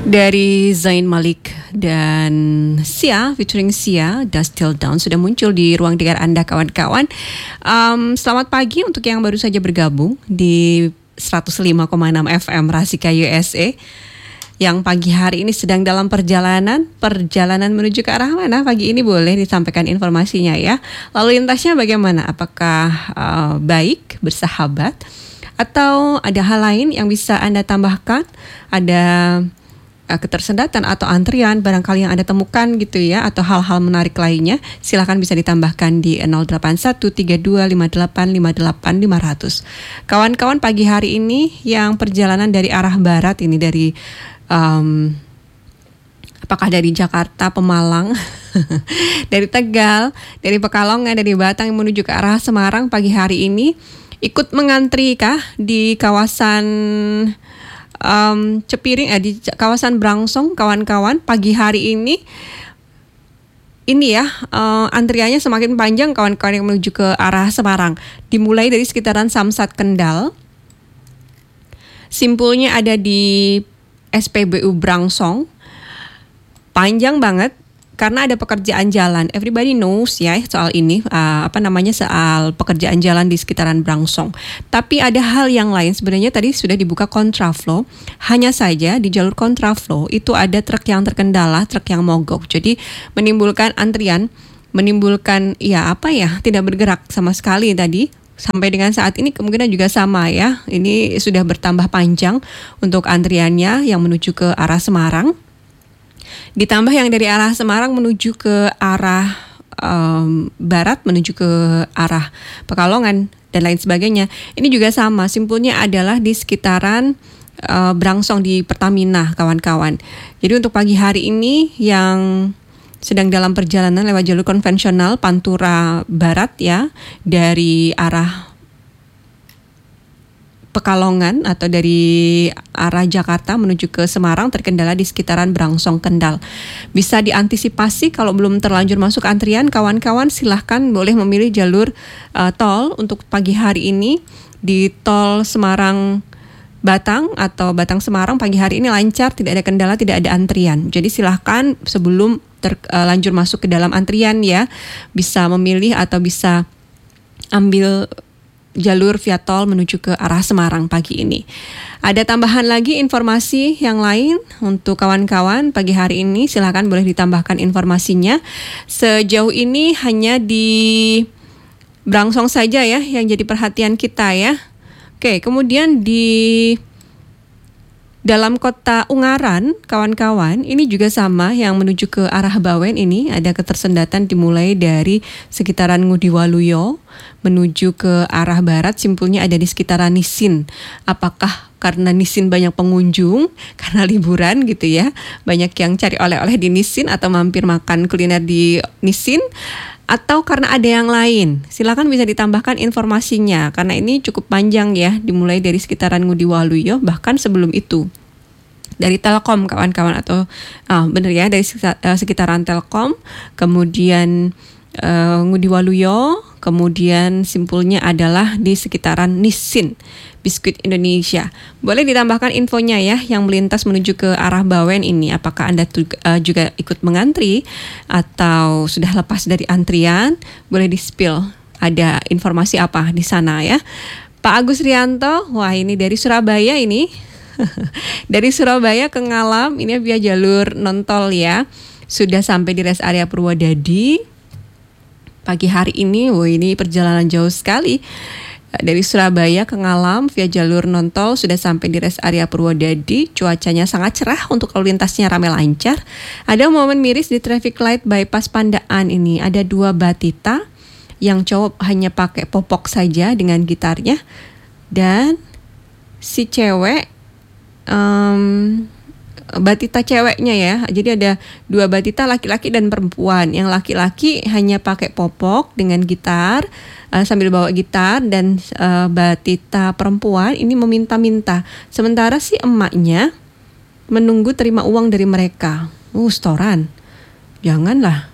Dari Zayn Malik dan Sia featuring Sia, Dust Till Dawn sudah muncul di ruang dengar Anda kawan-kawan. Selamat pagi untuk yang baru saja bergabung di 105,6 FM Rasika USA. Yang pagi hari ini sedang dalam perjalanan menuju ke arah mana? Pagi ini boleh disampaikan informasinya ya. Lalu lintasnya bagaimana? Apakah baik, bersahabat? Atau ada hal lain yang bisa Anda tambahkan? Ada ketersendatan atau antrian barangkali yang Anda temukan gitu ya, atau hal-hal menarik lainnya, silakan bisa ditambahkan di 081325858 500. Kawan-kawan, pagi hari ini yang perjalanan dari arah barat ini dari apakah dari Jakarta, Pemalang, dari Tegal, dari Pekalongan, dari Batang yang menuju ke arah Semarang pagi hari ini ikut mengantri kah di kawasan Cepiring, di kawasan Brangsong, kawan-kawan, pagi hari ini ya, antriannya semakin panjang kawan-kawan yang menuju ke arah Semarang. Dimulai dari sekitaran Samsat Kendal, simpulnya ada di SPBU Brangsong, panjang banget karena ada pekerjaan jalan. Everybody knows ya soal ini, soal pekerjaan jalan di sekitaran Brangsong. Tapi ada hal yang lain, sebenarnya tadi sudah dibuka kontraflow. Hanya saja di jalur kontraflow itu ada truk yang terkendala, truk yang mogok. Jadi menimbulkan antrian, tidak bergerak sama sekali tadi. Sampai dengan saat ini kemungkinan juga sama ya. Ini sudah bertambah panjang untuk antriannya yang menuju ke arah Semarang. Ditambah yang dari arah Semarang menuju ke arah barat, menuju ke arah Pekalongan dan lain sebagainya. Ini juga sama, simpulnya adalah di sekitaran Brangsong di Pertamina kawan-kawan. Jadi untuk pagi hari ini yang sedang dalam perjalanan lewat jalur konvensional Pantura Barat ya, dari arah Pekalongan atau dari arah Jakarta menuju ke Semarang terkendala di sekitaran Brangsong Kendal. Bisa diantisipasi kalau belum terlanjur masuk antrian, kawan-kawan silahkan boleh memilih jalur tol untuk pagi hari ini. Di tol Semarang Batang atau Batang Semarang pagi hari ini lancar, tidak ada kendala, tidak ada antrian. Jadi silahkan sebelum terlanjur masuk ke dalam antrian ya, bisa memilih atau bisa ambil jalur via tol menuju ke arah Semarang pagi ini. Ada tambahan lagi informasi yang lain untuk kawan-kawan pagi hari ini, silakan boleh ditambahkan informasinya. Sejauh ini hanya di Brangsong saja ya yang jadi perhatian kita ya. Oke, kemudian di dalam kota Ungaran, kawan-kawan, ini juga sama yang menuju ke arah Bawen ini ada ketersendatan dimulai dari sekitaran Ngudi Waluyo menuju ke arah barat, simpulnya ada di sekitaran Nisin. Apakah karena Nisin banyak pengunjung, karena liburan gitu ya, banyak yang cari oleh-oleh di Nisin atau mampir makan kuliner di Nisin, atau karena ada yang lain? Silakan bisa ditambahkan informasinya karena ini cukup panjang ya, dimulai dari sekitaran Ngudi Waluyo, bahkan sebelum itu dari Telkom kawan-kawan, atau dari sekitaran Telkom, kemudian Ngudi Waluyo, kemudian simpulnya adalah di sekitaran Nisin, Biskuit Indonesia. Boleh ditambahkan infonya ya yang melintas menuju ke arah Bawen ini. Apakah Anda juga ikut mengantri atau sudah lepas dari antrian? Boleh di-spill ada informasi apa di sana ya. Pak Agus Rianto, wah ini dari Surabaya ini. Dari Surabaya ke Ngalam ini via jalur non-tol ya. Sudah sampai di rest area Purwodadi pagi hari ini. Wah ini perjalanan jauh sekali. Dari Surabaya ke Ngalam via jalur non-tol sudah sampai di rest area Purwodadi. Cuacanya sangat cerah untuk lalu lintasnya ramai lancar. Ada momen miris di traffic light bypass Pandaan ini. Ada 2 batita, yang cowok hanya pakai popok saja dengan gitarnya, dan si cewek batita ceweknya ya. Jadi ada 2 batita, laki-laki dan perempuan. Yang laki-laki hanya pakai popok dengan gitar, sambil bawa gitar, dan batita perempuan ini meminta-minta. Sementara si emaknya menunggu terima uang dari mereka. Setoran. Janganlah.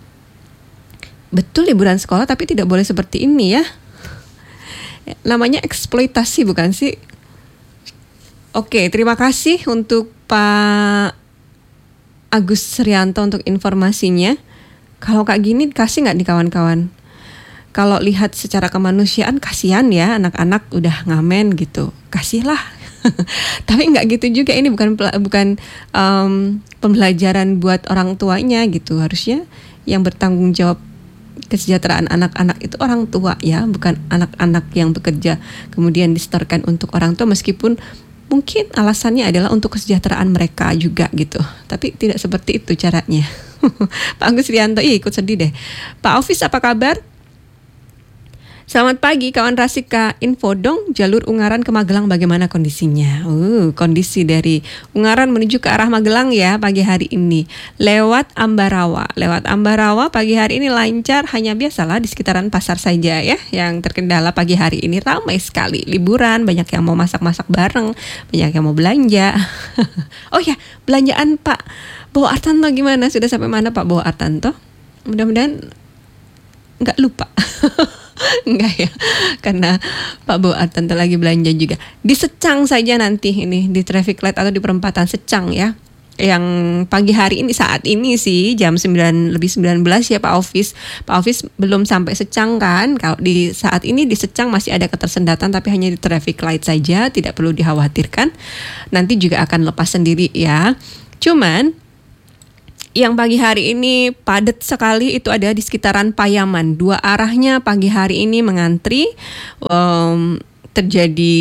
Betul liburan sekolah tapi tidak boleh seperti ini ya. Namanya eksploitasi bukan sih? Oke, terima kasih untuk Pak Agus Rianto untuk informasinya. Kalau kayak gini kasih nggak di kawan-kawan? Kalau lihat secara kemanusiaan kasihan ya anak-anak udah ngamen gitu, kasihlah. Tapi nggak gitu juga, ini bukan pembelajaran buat orang tuanya gitu. Harusnya yang bertanggung jawab kesejahteraan anak-anak itu orang tua ya, bukan anak-anak yang bekerja kemudian disetorkan untuk orang tua, meskipun mungkin alasannya adalah untuk kesejahteraan mereka juga gitu. Tapi tidak seperti itu caranya. Pak Agus Rianto, ikut sedih deh. Pak Ofis, apa kabar? Selamat pagi kawan Rasika, info dong jalur Ungaran ke Magelang bagaimana kondisinya? Kondisi dari Ungaran menuju ke arah Magelang ya pagi hari ini lewat Ambarawa. Lewat Ambarawa pagi hari ini lancar, hanya biasalah di sekitaran pasar saja ya yang terkendala pagi hari ini. Ramai sekali, liburan, banyak yang mau masak-masak bareng, banyak yang mau belanja. Oh ya, belanjaan Pak Bowo Artanto gimana? Sudah sampai mana Pak Bowo Artanto? Mudah-mudahan nggak lupa. Enggak ya, karena Pak Bowo Artanto lagi belanja juga. Di Secang saja nanti ini, di traffic light atau di perempatan Secang ya. Yang pagi hari ini, saat ini sih jam 9 lebih 19 ya Pak Ofis. Pak Ofis belum sampai Secang kan? Kalau di saat ini di Secang masih ada ketersendatan, tapi hanya di traffic light saja, tidak perlu dikhawatirkan. Nanti juga akan lepas sendiri ya. Cuman yang pagi hari ini padat sekali itu ada di sekitaran Payaman. Dua arahnya pagi hari ini mengantri, terjadi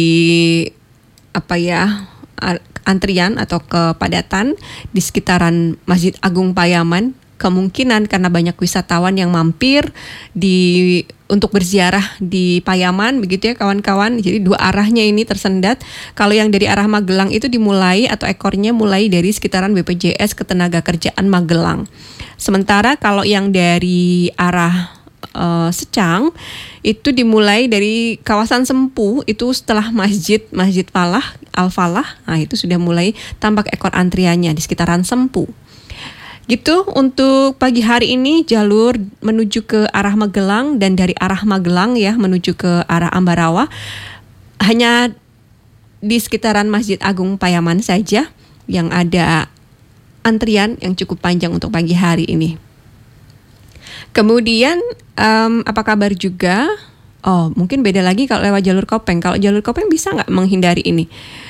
antrian atau kepadatan di sekitaran Masjid Agung Payaman. Kemungkinan karena banyak wisatawan yang mampir untuk berziarah di Payaman begitu ya kawan-kawan. Jadi dua arahnya ini tersendat. Kalau yang dari arah Magelang itu dimulai atau ekornya mulai dari sekitaran BPJS Ketenagakerjaan Magelang. Sementara kalau yang dari arah Secang itu dimulai dari kawasan Sempu, itu setelah Masjid Falah, Al-Falah. Nah, itu sudah mulai tampak ekor antriannya di sekitaran Sempu. Gitu untuk pagi hari ini jalur menuju ke arah Magelang dan dari arah Magelang ya menuju ke arah Ambarawa hanya di sekitaran Masjid Agung Payaman saja yang ada antrian yang cukup panjang untuk pagi hari ini. Kemudian apa kabar juga? Oh, mungkin beda lagi kalau lewat jalur Kopeng. Kalau jalur Kopeng bisa nggak menghindari ini?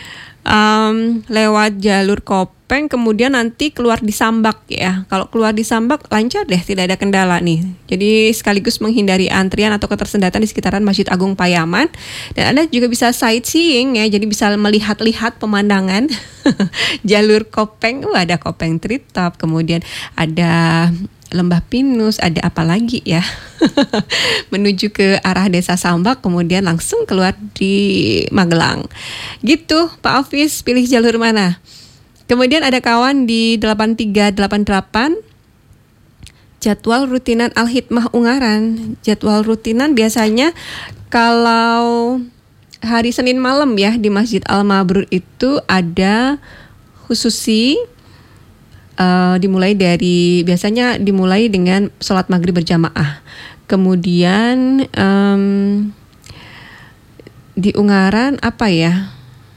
Lewat jalur Kopeng kemudian nanti keluar di Sambak ya. Kalau keluar di Sambak lancar deh, tidak ada kendala nih. Jadi sekaligus menghindari antrian atau ketersendatan di sekitaran Masjid Agung Payaman. Dan Anda juga bisa sightseeing ya, jadi bisa melihat-lihat pemandangan jalur Kopeng. Ada Kopeng Treetop, kemudian ada Lembah Pinus, ada apa lagi ya? Menuju ke arah Desa Sambak, kemudian langsung keluar di Magelang. Gitu, Pak Ofis, pilih jalur mana? Kemudian ada kawan di 8388, jadwal rutinan Al-Hikmah Ungaran. Jadwal rutinan biasanya kalau hari Senin malam ya di Masjid Al-Mabrur itu ada khususi. Biasanya dimulai dengan sholat maghrib berjamaah. Kemudian di Ungaran apa ya?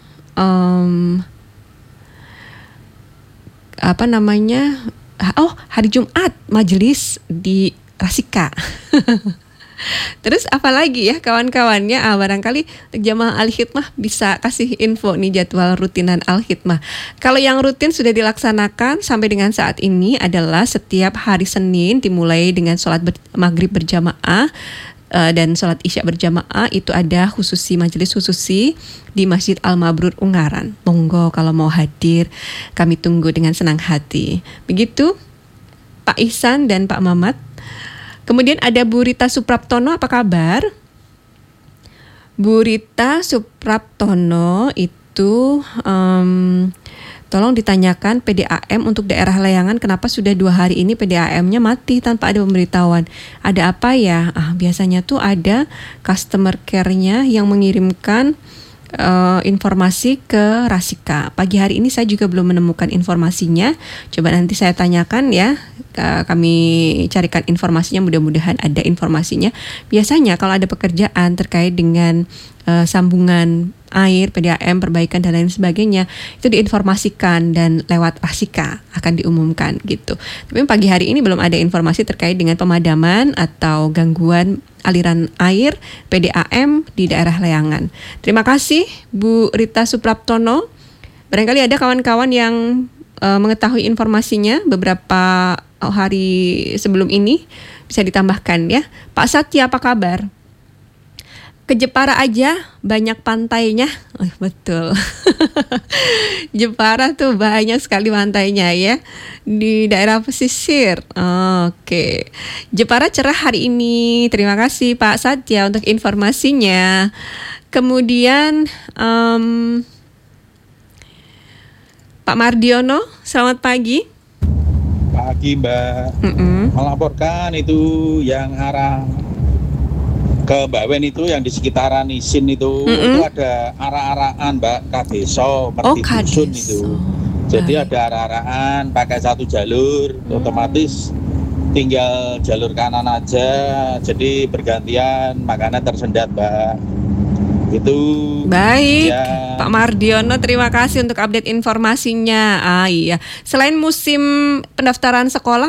Hari Jumat majelis di Rasika. Terus apa lagi ya kawan-kawannya? Barangkali jamaah Al-Hikmah bisa kasih info nih jadwal rutinan Al-Hikmah. Kalau yang rutin sudah dilaksanakan sampai dengan saat ini adalah setiap hari Senin dimulai dengan sholat maghrib berjamaah dan sholat isya berjamaah. Itu ada majelis khususi di Masjid Al-Mabrur Ungaran. Monggo kalau mau hadir, kami tunggu dengan senang hati. Begitu Pak Ihsan dan Pak Mamat. Kemudian ada Bu Rita Supraptono, apa kabar? Bu Rita Supraptono itu tolong ditanyakan PDAM untuk daerah Layangan, kenapa sudah 2 hari ini PDAM-nya mati tanpa ada pemberitahuan. Ada apa ya? Biasanya tuh ada customer care-nya yang mengirimkan informasi ke Rasika. Pagi hari ini saya juga belum menemukan informasinya. Coba nanti saya tanyakan ya. Kami carikan informasinya, mudah-mudahan ada informasinya. Biasanya kalau ada pekerjaan terkait dengan sambungan air, PDAM, perbaikan dan lain sebagainya itu diinformasikan dan lewat Rasika akan diumumkan gitu. Tapi pagi hari ini belum ada informasi terkait dengan pemadaman atau gangguan aliran air PDAM di daerah Leangan. Terima kasih Bu Rita Supraptono. Barangkali ada kawan-kawan yang mengetahui informasinya beberapa hari sebelum ini bisa ditambahkan ya. Pak Satya, apa kabar? Ke Jepara aja banyak pantainya. Oh, betul. Jepara tuh banyak sekali pantainya ya di daerah pesisir. Oke. Jepara cerah hari ini. Terima kasih Pak Satya untuk informasinya. Kemudian Pak Mardiono, selamat pagi. Pagi Mbak, melaporkan itu yang arah ke Mbak Wen itu yang di sekitaran Isin itu ada arah-arahan Mbak, Kadeso, Merti Dusun itu. Jadi ada arah-arahan pakai satu jalur, otomatis tinggal jalur kanan aja, jadi bergantian, makanya tersendat Mbak. Itu baik ya. Pak Mardiono, terima kasih untuk update informasinya. Iya, selain musim pendaftaran sekolah